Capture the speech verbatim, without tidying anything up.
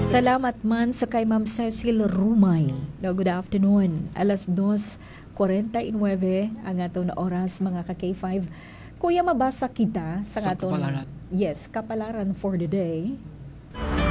Salamat man sa kay Ma'am Cecil Rumay. No, good afternoon. Alas dos kuwarenta y nueve ang atong oras mga ka K five. Kuya, mabasa kita sa Sa atong kapalaran. yes, kapalaran for the day.